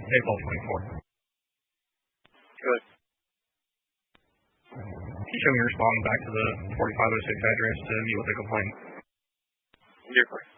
April 24th. Good. Can you show me your responding back to the 4506 address to meet with the complaint? Different.